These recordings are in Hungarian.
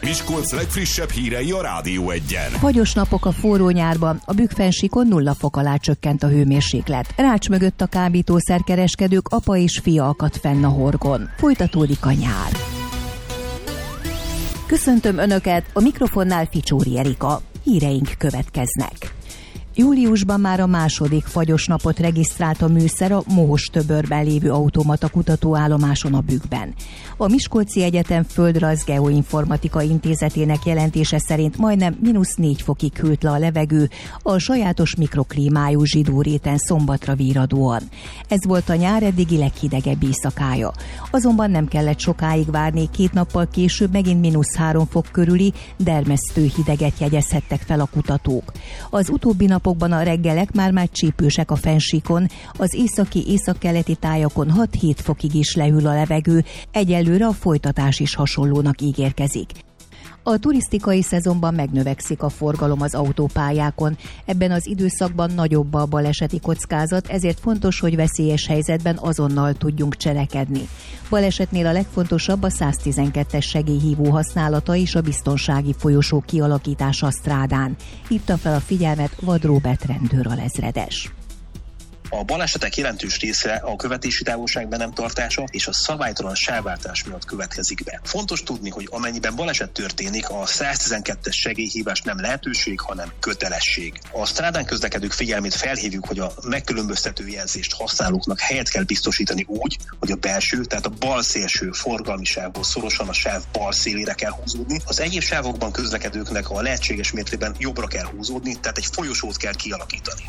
Miskolc legfrissebb hírei a Rádió Egyen. Fagyos napok a forró nyárban, a Bükkfennsíkon 0 fok alá csökkent a hőmérséklet. Rács mögött a kábítószerkereskedők apa és fia akadt fenn a horgon. Folytatódik a nyár. Köszöntöm Önöket, a mikrofonnál Ficsóri Erika. Híreink következnek. Júliusban már a második fagyos napot regisztrált a műszer a Mohos-töbörben lévő automata kutatóállomáson a Bükkben. A Miskolci Egyetem Földrajz Geoinformatika Intézetének jelentése szerint majdnem -4 fokig hűlt le a levegő a sajátos mikroklímájú Zsidó réten szombatra virradóan. Ez volt a nyár eddigi leghidegebb éjszakája. Azonban nem kellett sokáig várni, 2 nappal később megint -3 fok körüli dermesztő hideget jegyezhettek fel a kutatók. Az utóbbi napokban a reggelek már csípősek a Fennsíkon, az északi-északkeleti tájakon 6-7 fokig is lehűl a levegő, egyelőre a folytatás is hasonlónak ígérkezik. A turisztikai szezonban megnövekszik a forgalom az autópályákon. Ebben az időszakban nagyobb a baleseti kockázat, ezért fontos, hogy veszélyes helyzetben azonnal tudjunk cselekedni. Balesetnél a legfontosabb a 112-es segélyhívó használata és a biztonsági folyosó kialakítása a strádán. Hívta fel a figyelmet Vad Róbert rendőralezredes. A balesetek jelentős része a követési távolság be nem tartása és a szabálytalan sávváltás miatt következik be. Fontos tudni, hogy amennyiben baleset történik, a 112-es segélyhívás nem lehetőség, hanem kötelesség. A strádán közlekedők figyelmét felhívjuk, hogy a megkülönböztető jelzést használóknak helyet kell biztosítani úgy, hogy a belső, tehát a bal szélső forgalmi sávból szorosan a sáv bal szélére kell húzódni. Az egyéb sávokban közlekedőknek a lehetséges mértékben jobbra kell húzódni, tehát egy folyosót kell kialakítani.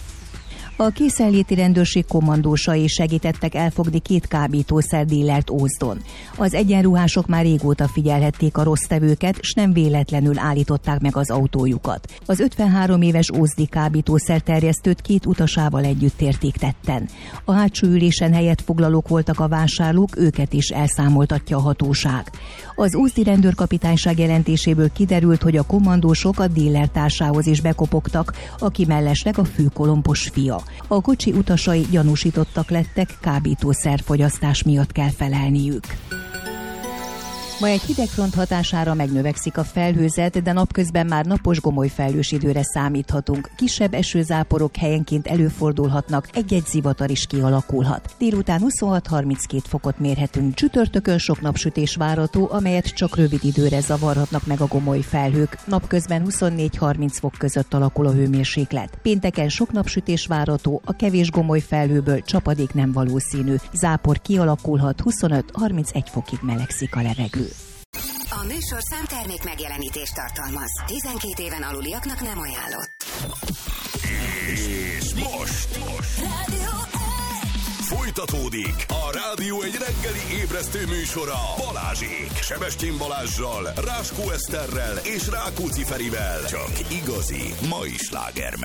A készenléti rendőrség kommandósai segítettek elfogni 2 kábítószerdílert Ózdon. Az egyenruhások már régóta figyelhették a rossztevőket, s nem véletlenül állították meg az autójukat. Az 53 éves ózdi kábítószerterjesztőt 2 utasával együtt érték tetten. A hátsó ülésen helyet foglalók voltak a vásárlók, őket is elszámoltatja a hatóság. Az ózdi rendőrkapitányság jelentéséből kiderült, hogy a kommandósok a díler társához is bekopogtak, aki mellesleg a főkolompos fia. A kocsi utasai gyanúsítottak lettek, kábítószerfogyasztás miatt kell felelniük. Ma egy hidegfront hatására megnövekszik a felhőzet, de napközben már napos gomolyfelhős időre számíthatunk. Kisebb esőzáporok helyenként előfordulhatnak, egy-egy zivatar is kialakulhat. Délután 26-32 fokot mérhetünk. Csütörtökön sok napsütés várható, amelyet csak rövid időre zavarhatnak meg a gomolyfelhők. Napközben 24-30 fok között alakul a hőmérséklet. Pénteken sok napsütés várható, a kevés gomolyfelhőből csapadék nem valószínű. Zápor kialakulhat, 25-31 fokig melegszik a levegő. A műsorszám termék megjelenítést tartalmaz. 12 éven aluliaknak nem ajánlott. És most folytatódik a Rádió egy reggeli ébresztő műsora Balázsék. Sebestyén Balázssal, Ráskó Eszterrel és Rákóczi Ferivel. Csak igazi mai slágermek.